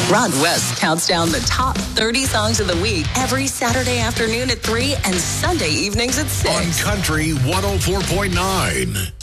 Rod West counts down the top 30 songs of the week every Saturday afternoon at 3 and Sunday evenings at 6. On Country 104.9.